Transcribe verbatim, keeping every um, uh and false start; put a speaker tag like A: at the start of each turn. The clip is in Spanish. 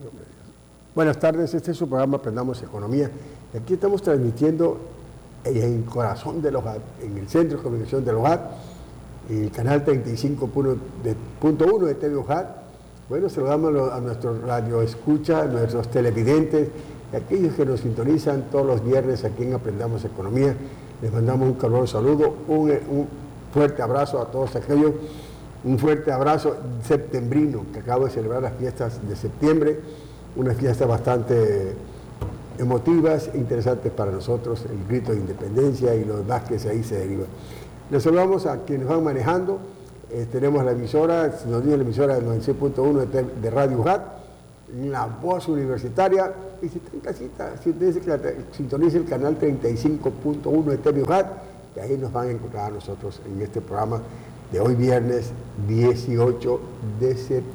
A: Buenas tardes, este es su programa Aprendamos Economía. Aquí estamos transmitiendo en el corazón del hogar, en el Centro de Comunicación del Hogar, el canal treinta y cinco punto uno de T V Hogar. Bueno, saludamos a nuestros radio escucha, a nuestros televidentes, y a aquellos que nos sintonizan todos los viernes aquí en Aprendamos Economía. Les mandamos un caluroso saludo, un, un fuerte abrazo a todos aquellos, un fuerte abrazo septembrino que acabo de celebrar las fiestas de septiembre, unas fiestas bastante emotivas e interesantes para nosotros, el grito de independencia y los más que ahí se derivan. Les saludamos a quienes van manejando, eh, tenemos la emisora, nos dice la emisora del noventa y seis punto uno de, de Radio U J A T, la voz universitaria, y si está en casita, si usted dice que sintonice el canal treinta y cinco punto uno de T V U J A T, y ahí nos van a encontrar a nosotros en este programa de hoy viernes dieciocho de septiembre.